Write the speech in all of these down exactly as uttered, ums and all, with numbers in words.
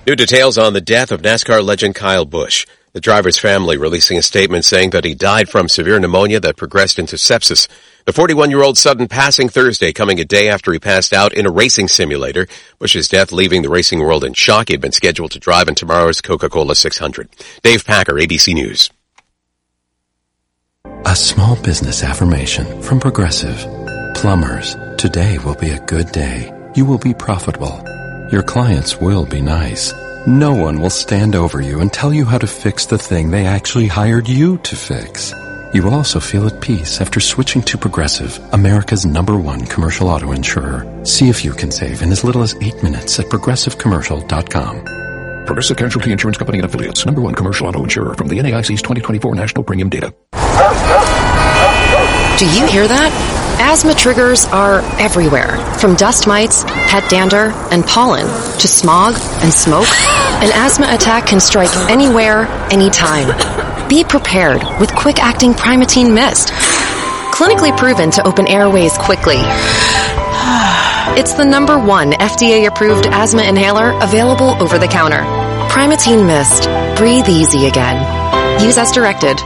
New details on the death of NASCAR legend Kyle Busch. The driver's family releasing a statement saying that he died from severe pneumonia that progressed into sepsis. The forty-one-year-old sudden passing Thursday coming a day after he passed out in a racing simulator. Busch's death leaving the racing world in shock. He had been scheduled to drive in tomorrow's Coca-Cola six hundred. Dave Packer, A B C News. A small business affirmation from Progressive. Plumbers, today will be a good day. You will be profitable. Your clients will be nice. No one will stand over you and tell you how to fix the thing they actually hired you to fix. You will also feel at peace after switching to Progressive, America's number one commercial auto insurer. See if you can save in as little as eight minutes at progressive commercial dot com. Progressive Casualty Insurance Company and Affiliates, number one commercial auto insurer from the N A I C's twenty twenty-four National Premium Data. Do you hear that? Asthma triggers are everywhere, from dust mites, pet dander, and pollen, to smog and smoke. An asthma attack can strike anywhere, anytime. Be prepared with quick-acting Primatene Mist. Clinically proven to open airways quickly. It's the number one F D A-approved asthma inhaler available over the counter. Primatene Mist. Breathe easy again. Use as directed.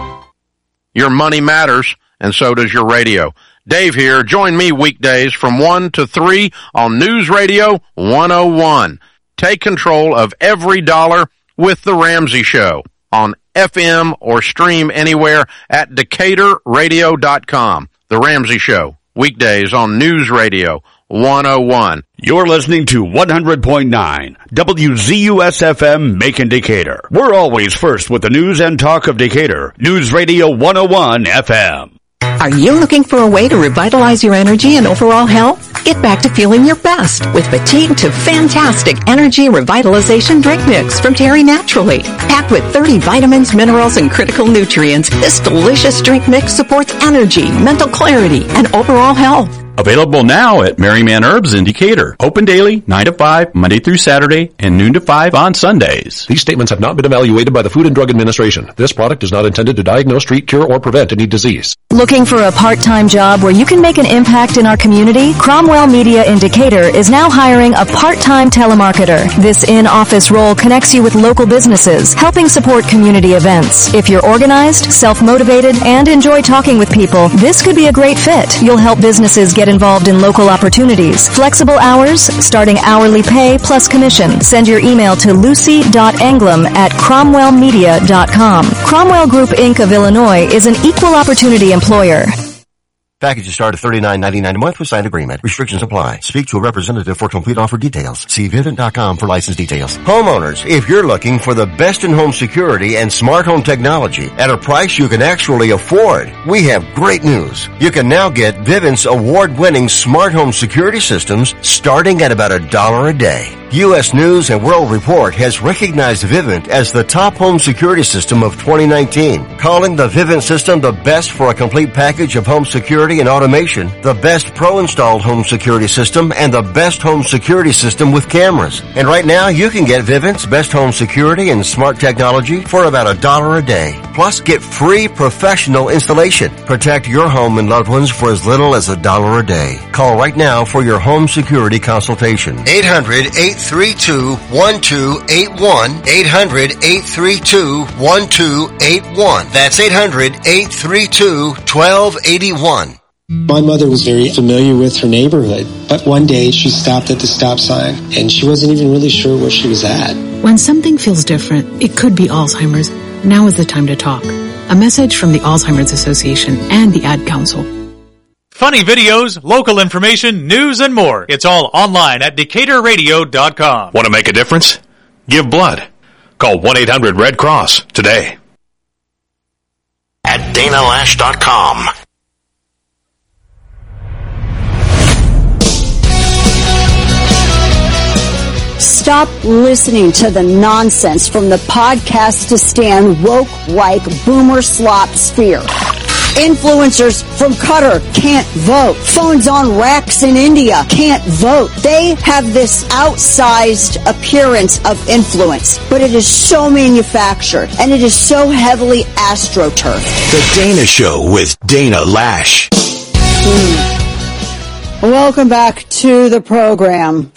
Your money matters, and so does your radio. Dave here. Join me weekdays from one to three on News Radio one oh one. Take control of every dollar with The Ramsey Show on F M or stream anywhere at Decatur Radio dot com. The Ramsey Show, weekdays on News Radio one oh one. You're listening to one hundred point nine W Z U S F M Macon Decatur. We're always first with the news and talk of Decatur. News Radio one oh one F M. Are you looking for a way to revitalize your energy and overall health? Get back to feeling your best with Fatigue to Fantastic Energy Revitalization Drink Mix from Terry Naturally. Packed with thirty vitamins, minerals, and critical nutrients, this delicious drink mix supports energy, mental clarity, and overall health. Available now at Merryman Herbs in Decatur. Open daily, nine to five, Monday through Saturday, and noon to five on Sundays. These statements have not been evaluated by the Food and Drug Administration. This product is not intended to diagnose, treat, cure, or prevent any disease. Looking for a part-time job where you can make an impact in our community? Cromwell Media in Decatur is now hiring a part-time telemarketer. This in-office role connects you with local businesses, helping support community events. If you're organized, self-motivated, and enjoy talking with people, this could be a great fit. You'll help businesses get involved in local opportunities. Flexible hours, starting hourly pay plus commission. Send your email to lucy dot anglem at cromwell media dot com. Cromwell Group Incorporated of Illinois is an equal opportunity employer. Packages start at thirty-nine ninety-nine a month with signed agreement. Restrictions apply. Speak to a representative for complete offer details. See Vivint dot com for license details. Homeowners, if you're looking for the best in home security and smart home technology at a price you can actually afford, we have great news. You can now get Vivint's award-winning smart home security systems starting at about a dollar a day. U S News and World Report has recognized Vivint as the top home security system of twenty nineteen, calling the Vivint system the best for a complete package of home security and automation, the best pro-installed home security system, and the best home security system with cameras. And right now, you can get Vivint's best home security and smart technology for about a dollar a day. Plus, get free professional installation. Protect your home and loved ones for as little as a dollar a day. Call right now for your home security consultation. eight hundred, eight three two, one two eight one. eight hundred, eight three two, one two eight one. That's eight hundred, eight three two, one two eight one. My mother was very familiar with her neighborhood, but one day she stopped at the stop sign and she wasn't even really sure where she was at. When something feels different, it could be Alzheimer's. Now is the time to talk. A message from the Alzheimer's Association and the Ad Council. Funny videos, local information, news, and more. It's all online at Decatur Radio dot com. Want to make a difference? Give blood. Call one eight hundred red cross today. At Dana Lash dot com. Stop listening to the nonsense from the podcast to stand woke like boomer slop sphere. Influencers from Qatar can't vote. Phones on racks in India can't vote. They have this outsized appearance of influence, but it is so manufactured and it is so heavily astroturfed. The Dana Show with Dana Lash. Hmm. Welcome back to the program.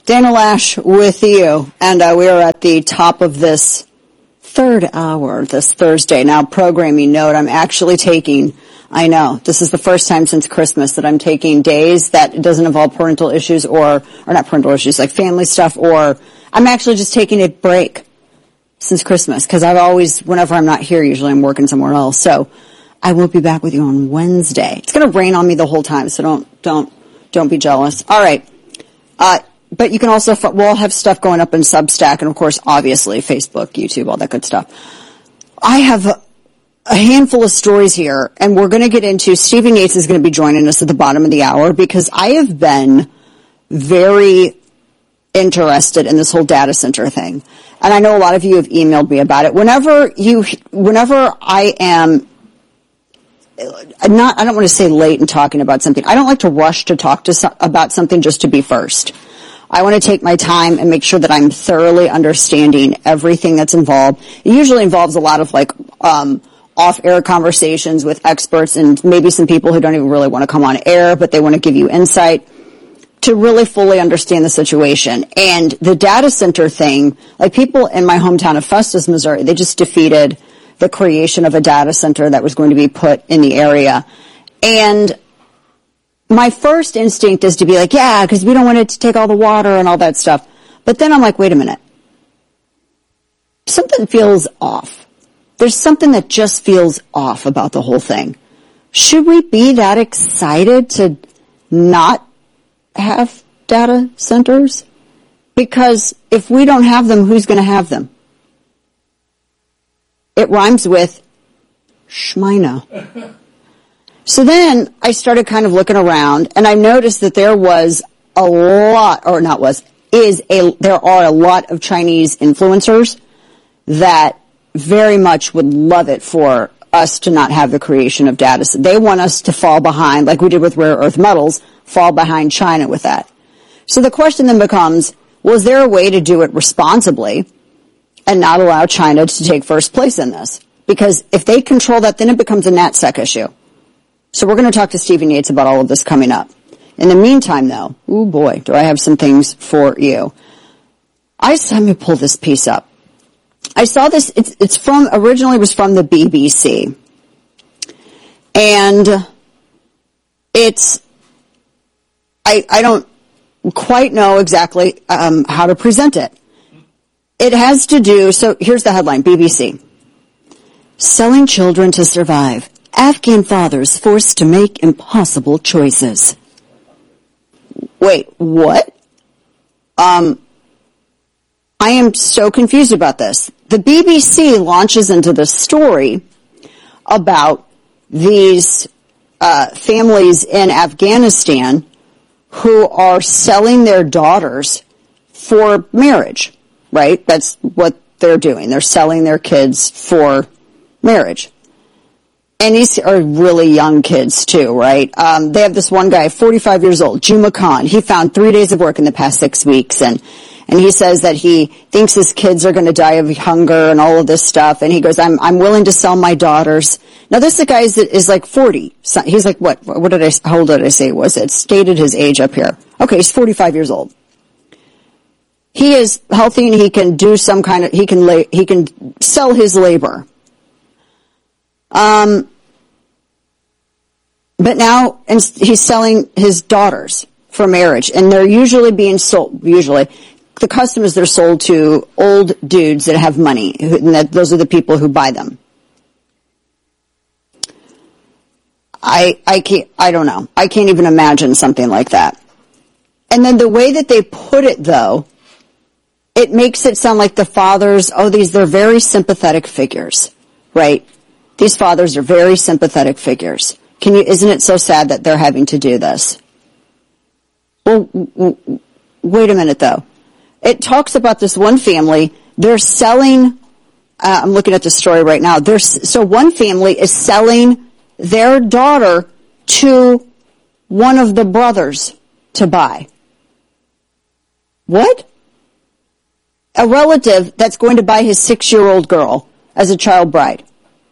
Dana Lash with you, and uh, we are at the top of this third hour this Thursday. Now, programming note, I'm actually taking, I know, this is the first time since Christmas that I'm taking days that doesn't involve parental issues or, or not parental issues, like family stuff, or I'm actually just taking a break since Christmas, because I've always, whenever I'm not here, usually I'm working somewhere else. So I will be back with you on Wednesday. It's going to rain on me the whole time, so don't, don't, don't be jealous. All right. Uh, but you can also, we'll have stuff going up in Substack and, of course, obviously, Facebook, YouTube, all that good stuff. I have a, a handful of stories here, and we're going to get into, Stephen Yates is going to be joining us at the bottom of the hour, because I have been very interested in this whole data center thing. And I know a lot of you have emailed me about it. Whenever you, whenever I am not, I don't want to say late in talking about something. I don't like to rush to talk to so, about something just to be first. I want to take my time and make sure that I'm thoroughly understanding everything that's involved. It usually involves a lot of like, um, off-air conversations with experts and maybe some people who don't even really want to come on air, but they want to give you insight to really fully understand the situation. And the data center thing, like people in my hometown of Festus, Missouri, they just defeated the creation of a data center that was going to be put in the area. And my first instinct is to be like, yeah, because we don't want it to take all the water and all that stuff. But then I'm like, wait a minute. Something feels off. There's something that just feels off about the whole thing. Should we be that excited to not have data centers? Because if we don't have them, who's going to have them? It rhymes with Schmina. So then I started kind of looking around, and I noticed that there was a lot, or not was, is a, there are a lot of Chinese influencers that very much would love it for us to not have the creation of data centers. They want us to fall behind, like we did with rare earth metals, fall behind China with that. So the question then becomes, well, is there a way to do it responsibly and not allow China to take first place in this? Because if they control that, then it becomes a NatSec issue. So we're going to talk to Stephen Yates about all of this coming up. In the meantime, though, oh boy, do I have some things for you. I saw, let me pull this piece up. I saw this, it's, it's from, originally was from the B B C. And it's, I, I don't quite know exactly um, how to present it. It has to do, so here's the headline, B B C. Selling children to survive. Afghan fathers forced to make impossible choices. Wait, what? Um, I am so confused about this. The B B C launches into the story about these uh, families in Afghanistan who are selling their daughters for marriage, right? That's what they're doing. They're selling their kids for marriage. And these are really young kids too, right? Um, they have this one guy, forty-five years old, Juma Khan. He found three days of work in the past six weeks, and and he says that he thinks his kids are going to die of hunger and all of this stuff. And he goes, "I'm I'm willing to sell my daughters." Now this is a guy is, is like forty. So he's like, what? What did I? How old did I say it was? It stated his age up here. Okay, he's forty-five years old. He is healthy and he can do some kind of he can la- he can sell his labor. Um, but now and he's selling his daughters for marriage, and they're usually being sold. Usually, the custom is they're sold to old dudes that have money, and that those are the people who buy them. I I can't I don't know. I can't even imagine something like that. And then the way that they put it, though, it makes it sound like the fathers. Oh, these they're very sympathetic figures, right? These fathers are very sympathetic figures. Can you, isn't it so sad that they're having to do this? Well, w- w- wait a minute though. It talks about this one family. They're selling, uh, I'm looking at the story right now. There's, so one family is selling their daughter to one of the brothers to buy. What? A relative that's going to buy his six-year-old girl as a child bride.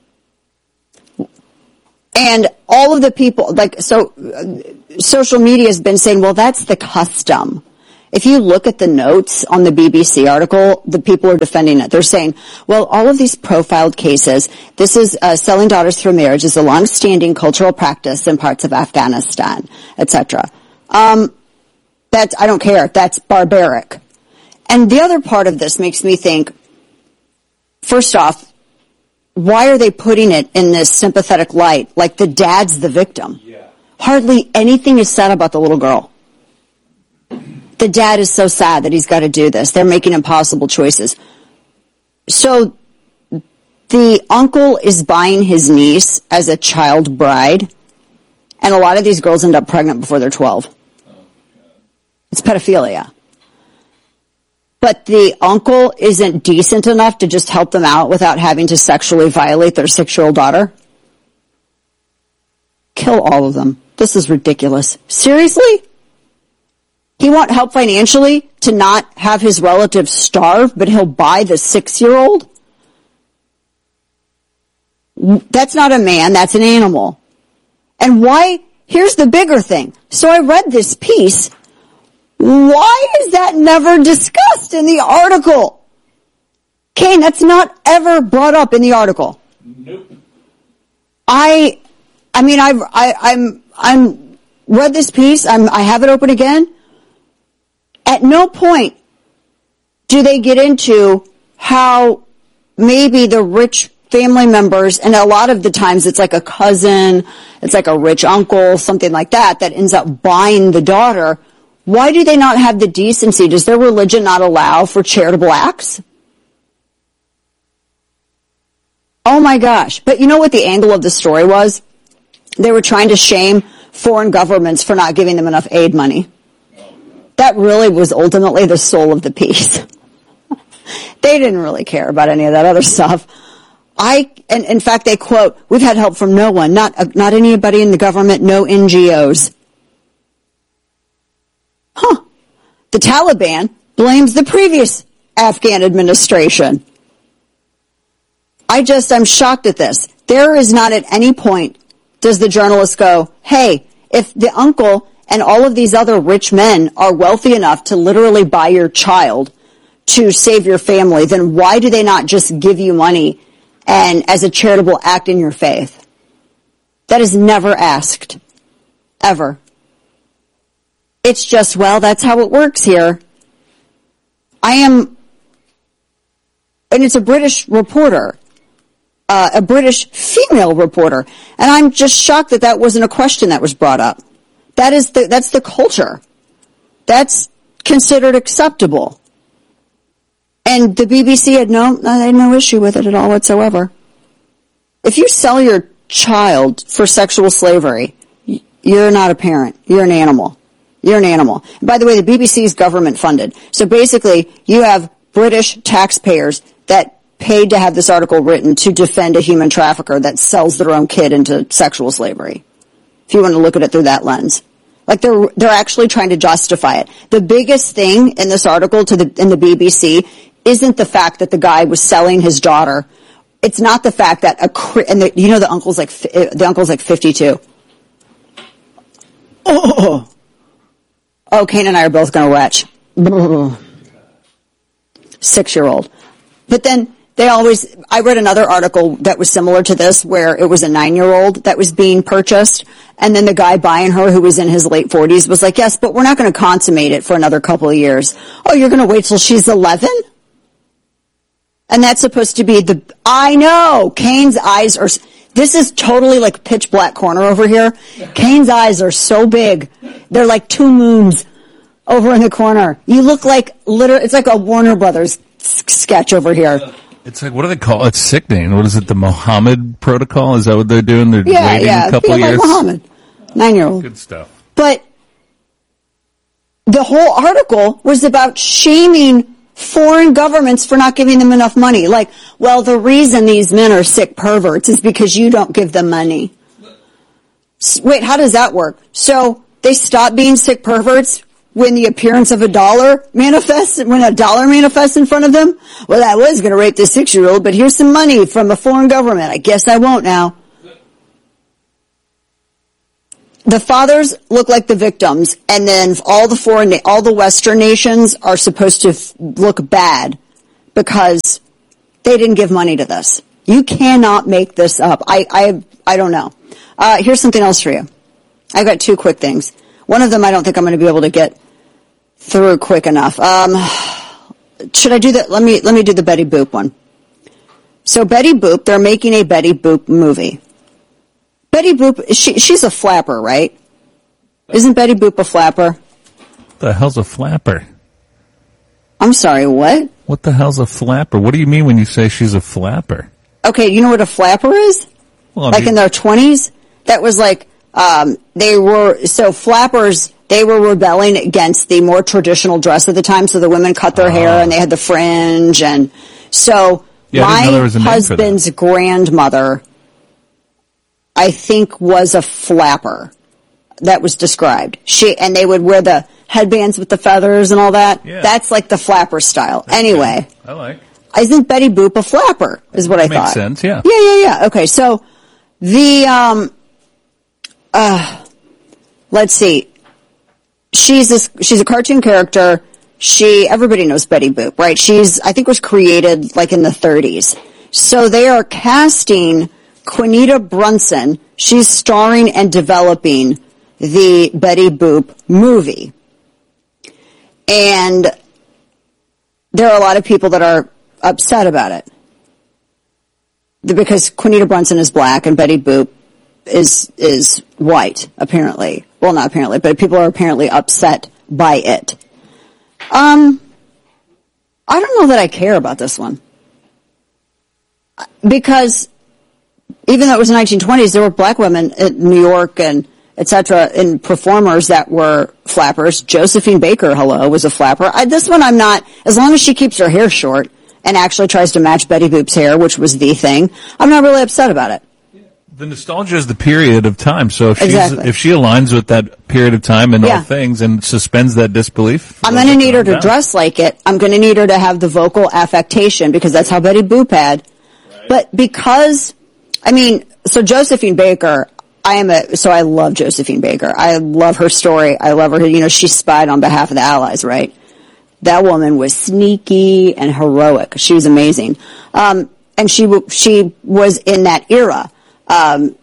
And all of the people, like, so, uh, social media has been saying, well, that's the custom. If you look at the notes on the B B C article, the people are defending it. They're saying, well, all of these profiled cases, this is uh, selling daughters for marriage is a long-standing cultural practice in parts of Afghanistan, et cetera. Um, that's, I don't care. That's barbaric. And the other part of this makes me think, first off, why are they putting it in this sympathetic light? Like the dad's the victim. Yeah. Hardly anything is said about the little girl. The dad is so sad that he's got to do this. They're making impossible choices. So the uncle is buying his niece as a child bride, and a lot of these girls end up pregnant before they're twelve. It's pedophilia. But the uncle isn't decent enough to just help them out without having to sexually violate their six-year-old daughter. Kill all of them. This is ridiculous. Seriously? He won't help financially to not have his relatives starve, but he'll buy the six-year-old? That's not a man, that's an animal. And why? Here's the bigger thing. So I read this piece. Why is that never discussed in the article? Kane, that's not ever brought up in the article. Nope. I, I mean, I've, I, I'm, I'm read this piece. I'm, I have it open again. At no point do they get into how maybe the rich family members, and a lot of the times it's like a cousin, it's like a rich uncle, something like that, that ends up buying the daughter. Why do they not have the decency? Does their religion not allow for charitable acts? Oh my gosh. But you know what the angle of the story was? They were trying to shame foreign governments for not giving them enough aid money. That really was ultimately the soul of the piece. They didn't really care about any of that other stuff. I, and in fact, they quote, we've had help from no one, not, not anybody in the government, no N G Os. Huh. The Taliban blames the previous Afghan administration. I just, I'm shocked at this. There is not at any point does the journalist go, hey, if the uncle and all of these other rich men are wealthy enough to literally buy your child to save your family, then why do they not just give you money and as a charitable act in your faith? That is never asked. Ever. It's just, well, that's how it works here. I am, and it's a British reporter, uh, a British female reporter, and I'm just shocked that that wasn't a question that was brought up. That is the, that's the culture. That's considered acceptable. And the B B C had no, they had no issue with it at all whatsoever. If you sell your child for sexual slavery, you're not a parent. You're an animal. You're an animal. And by the way, the B B C is government funded. So basically, you have British taxpayers that paid to have this article written to defend a human trafficker that sells their own kid into sexual slavery. If you want to look at it through that lens. Like they're, they're actually trying to justify it. The biggest thing in this article to the, in the B B C isn't the fact that the guy was selling his daughter. It's not the fact that a, and the, you know the uncle's like, the uncle's like fifty-two. Oh, oh, Kane and I are both going to retch. Six-year-old. But then they always, I read another article that was similar to this where it was a nine-year-old that was being purchased, and then the guy buying her, who was in his late forties, was like, yes, but we're not going to consummate it for another couple of years. Oh, you're going to wait till she's eleven? And that's supposed to be the, I know, Kane's eyes are, this is totally like pitch black corner over here. Kane's eyes are so big. They're like two moons over in the corner. You look like, literally, it's like a Warner Brothers sketch over here. It's like, what do they call it? It's sickening. What is it, the Mohammed protocol? Is that what they're doing? They're yeah, waiting yeah. a couple Feel years? like Mohammed. Nine-year-old. Good stuff. But the whole article was about shaming foreign governments for not giving them enough money. Like, well, the reason these men are sick perverts is because you don't give them money. Wait, how does that work? So they stop being sick perverts when the appearance of a dollar manifests, when a dollar manifests in front of them? Well, I was going to rape this six-year-old, but here's some money from a foreign government. I guess I won't now. the fathers look like the victims, and then all the foreign, all the Western nations are supposed to f- look bad because they didn't give money to this. You cannot make this up. I, I, I don't know. Uh, here's something else for you. I've got two quick things. One of them I don't think I'm going to be able to get through quick enough. Um, should I do that? Let me, let me do the Betty Boop one. So Betty Boop, they're making a Betty Boop movie. Betty Boop, she, she's a flapper, right? Isn't Betty Boop a flapper? What the hell's a flapper? I'm sorry, what? What the hell's a flapper? What do you mean when you say she's a flapper? Okay, you know what a flapper is? Well, I like mean, in their twenties? That was like, um, they were, so flappers, they were rebelling against the more traditional dress of the time, so the women cut their uh, hair and they had the fringe, and so yeah, my husband's grandmother, I think, was a flapper. That was described. She, and they would wear the headbands with the feathers and all that. Yeah. That's like the flapper style. That's anyway. Good. I like. Isn't Betty Boop a flapper, is what I Makes thought. Makes sense, yeah. Yeah, yeah, yeah. Okay, so, the, um, uh, let's see. She's a, she's a cartoon character. She, everybody knows Betty Boop, right? She's, I think was created like in the thirties. So they are casting Quinita Brunson. She's starring and developing the Betty Boop movie. And there are a lot of people that are upset about it. Because Quinita Brunson is black and Betty Boop is, is white, apparently. Well, not apparently, but people are apparently upset by it. Um, I don't know that I care about this one. Because even though it was the nineteen twenties, there were black women in New York and et cetera, and performers that were flappers. Josephine Baker, hello, was a flapper. I, this one I'm not, as long as she keeps her hair short and actually tries to match Betty Boop's hair, which was the thing, I'm not really upset about it. The nostalgia is the period of time, so if, exactly. she's, if she aligns with that period of time and yeah. all things and suspends that disbelief. I'm going to need her to down. dress like it. I'm going to need her to have the vocal affectation because that's how Betty Boop had. Right. But because, I mean, so Josephine Baker, I am a, so I love Josephine Baker. I love her story. I love her, you know, she spied on behalf of the Allies, right? That woman was sneaky and heroic. She was amazing. Um, and she, she was in that era. Um,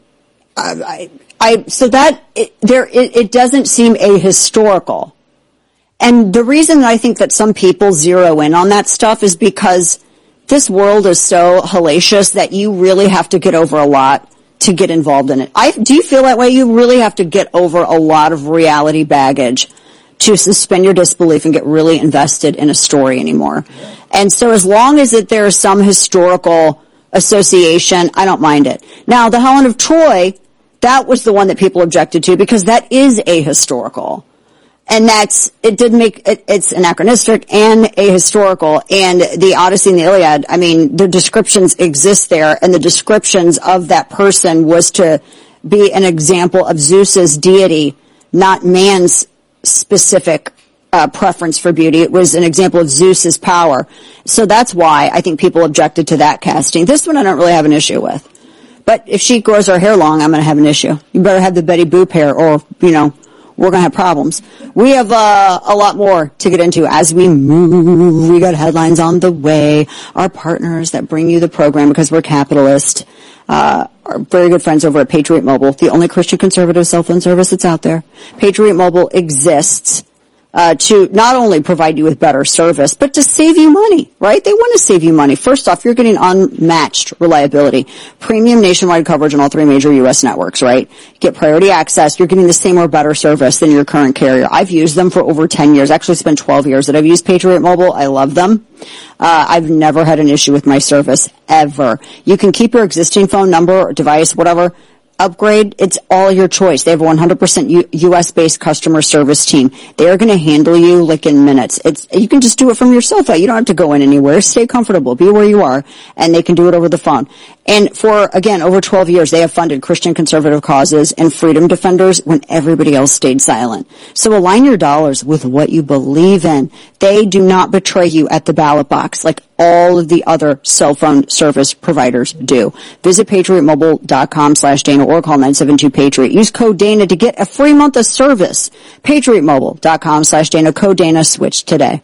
I, I, so that, it, there, it, it doesn't seem ahistorical. And the reason I think that some people zero in on that stuff is because this world is so hellacious that you really have to get over a lot to get involved in it. I, do you feel that way? You really have to get over a lot of reality baggage to suspend your disbelief and get really invested in a story anymore. Yeah. And so as long as it, there is some historical association, I don't mind it. Now, the Helen of Troy, that was the one that people objected to because that is ahistorical. And that's, it didn't make, it, it's anachronistic and ahistorical. And the Odyssey and the Iliad, I mean, the descriptions exist there, and the descriptions of that person was to be an example of Zeus's deity, not man's specific uh, preference for beauty. It was an example of Zeus's power. So that's why I think people objected to that casting. This one I don't really have an issue with. But if she grows her hair long, I'm going to have an issue. You better have the Betty Boop hair, or, you know, we're going to have problems. We have uh, a lot more to get into as we move. We got headlines on the way. Our partners that bring you the program, because we're capitalist, uh, are very good friends over at Patriot Mobile, the only Christian conservative cell phone service that's out there. Patriot Mobile exists uh to not only provide you with better service, but to save you money, right? They want to save you money. First off, you're getting unmatched reliability, premium nationwide coverage on all three major U S networks, right? You get priority access. You're getting the same or better service than your current carrier. I've used them for over ten years. Actually, it's been twelve years that I've used Patriot Mobile. I love them. Uh, I've never had an issue with my service, ever. You can keep your existing phone number or device, whatever. Upgrade, it's all your choice. They have a one hundred percent U S-based customer service team. They are going to handle you like in minutes. It's, you can just do it from your sofa. You don't have to go in anywhere. Stay comfortable. Be where you are. And they can do it over the phone. And for, again, over twelve years, they have funded Christian conservative causes and freedom defenders when everybody else stayed silent. So align your dollars with what you believe in. They do not betray you at the ballot box like all of the other cell phone service providers do. Visit patriotmobile.com slash Dana or call nine seven two Patriot. Use code Dana to get a free month of service. patriotmobile.com slash Dana. Code Dana. Switch today.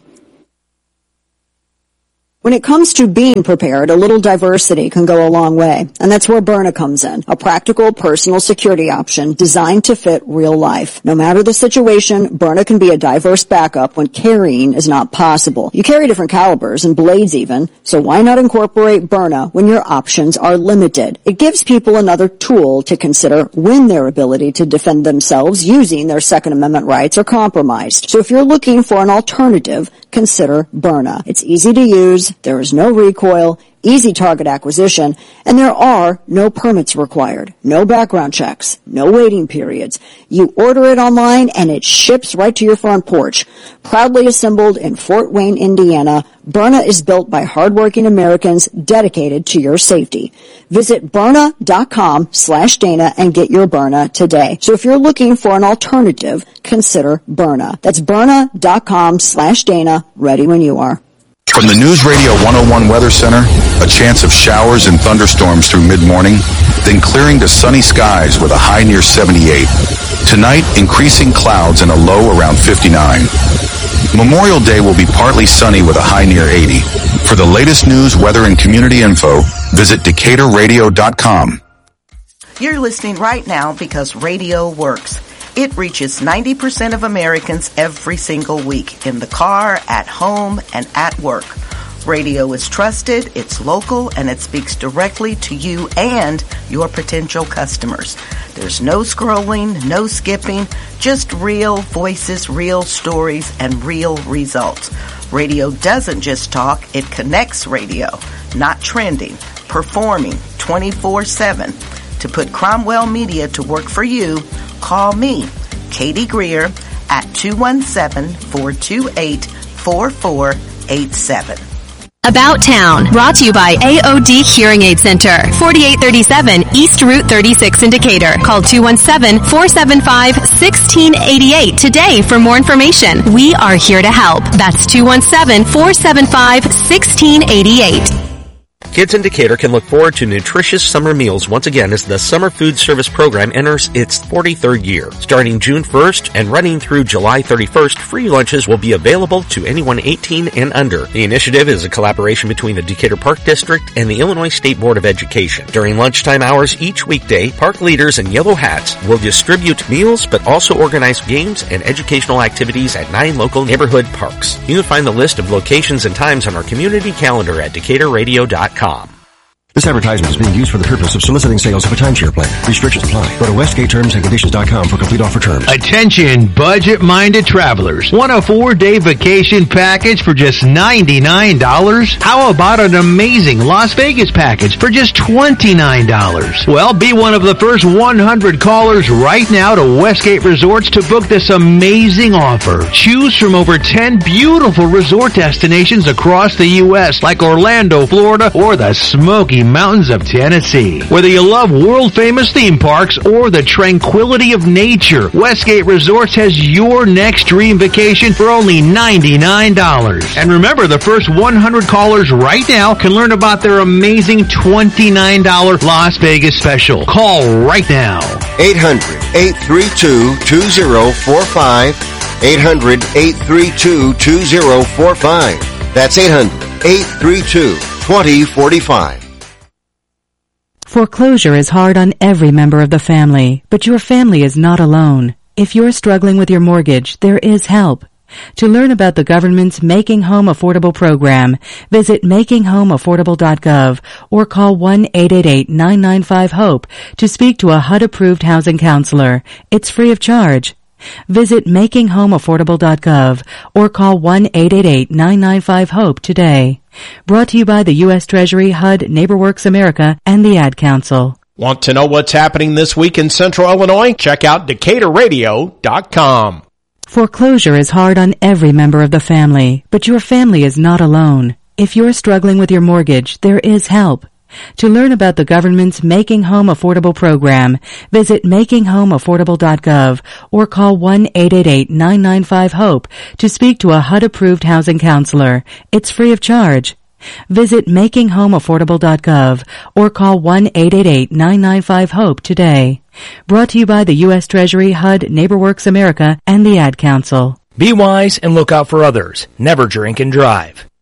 When it comes to being prepared, a little diversity can go a long way, and that's where Byrna comes in, a practical personal security option designed to fit real life. No matter the situation, Byrna can be a diverse backup when carrying is not possible. You carry different calibers and blades even, so why not incorporate Byrna when your options are limited? It gives people another tool to consider when their ability to defend themselves using their Second Amendment rights are compromised. So if you're looking for an alternative, consider Byrna. It's easy to use. There is no recoil, easy target acquisition, and there are no permits required, no background checks, no waiting periods. You order it online and it ships right to your front porch. Proudly assembled in Fort Wayne, Indiana, Byrna is built by hardworking Americans dedicated to your safety. Visit Byrna.com slash Dana and get your Byrna today. So if you're looking for an alternative, consider Byrna. That's Byrna.com slash Dana, ready when you are. From the News Radio one oh one Weather Center, a chance of showers and thunderstorms through mid-morning, then clearing to sunny skies with a high near seventy-eight. Tonight, increasing clouds and a low around fifty-nine. Memorial Day will be partly sunny with a high near eighty. For the latest news, weather, and community info, visit Decatur Radio dot com. You're listening right now because radio works. It reaches ninety percent of Americans every single week, in the car, at home, and at work. Radio is trusted, it's local, and it speaks directly to you and your potential customers. There's no scrolling, no skipping, just real voices, real stories, and real results. Radio doesn't just talk, it connects radio, not trending, performing twenty-four seven. To put Cromwell Media to work for you, call me, Katie Greer, at two one seven, four two eight, four four eight seven. About Town, brought to you by A O D Hearing Aid Center, forty-eight thirty-seven East Route thirty-six in Decatur. Call two one seven, four seven five, one six eight eight today for more information. We are here to help. That's two one seven, four seven five, one six eight eight. Kids in Decatur can look forward to nutritious summer meals once again as the Summer Food Service Program enters its forty-third year. Starting June first and running through July thirty-first, free lunches will be available to anyone eighteen and under. The initiative is a collaboration between the Decatur Park District and the Illinois State Board of Education. During lunchtime hours each weekday, park leaders in yellow hats will distribute meals but also organize games and educational activities at nine local neighborhood parks. You can find the list of locations and times on our community calendar at Decatur Radio dot com. This advertisement is being used for the purpose of soliciting sales of a timeshare plan. Restrictions apply. Go to westgate terms and conditions dot com for complete offer terms. Attention budget-minded travelers. Want a four-day vacation package for just ninety-nine dollars? How about an amazing Las Vegas package for just twenty-nine dollars? Well, be one of the first one hundred callers right now to Westgate Resorts to book this amazing offer. Choose from over ten beautiful resort destinations across the U S like Orlando, Florida, or the Smoky Mountains of Tennessee. Whether you love world-famous theme parks or the tranquility of nature, Westgate Resorts has your next dream vacation for only ninety-nine dollars. And remember, the first one hundred callers right now can learn about their amazing twenty-nine dollars Las Vegas special. Call right now. eight hundred, eight three two, two zero four five. eight hundred, eight three two, two zero four five. That's eight hundred, eight three two, two zero four five. Foreclosure is hard on every member of the family, but your family is not alone. If you're struggling with your mortgage, there is help. To learn about the government's Making Home Affordable program, visit making home affordable dot gov or call one eight eight eight, nine nine five, HOPE to speak to a H U D-approved housing counselor. It's free of charge. Visit making home affordable dot gov or call one eight eight eight, nine nine five, HOPE today. Brought to you by the U S Treasury, H U D, NeighborWorks America, and the Ad Council. Want to know what's happening this week in Central Illinois? Check out Decatur Radio dot com. Foreclosure is hard on every member of the family, but your family is not alone. If you're struggling with your mortgage, there is help. To learn about the government's Making Home Affordable program, visit making home affordable dot gov or call one eight eight eight, nine nine five, HOPE to speak to a H U D-approved housing counselor. It's free of charge. Visit making home affordable dot gov or call one eight eight eight, nine nine five, HOPE today. Brought to you by the U S Treasury, H U D, NeighborWorks America, and the Ad Council. Be wise and look out for others. Never drink and drive.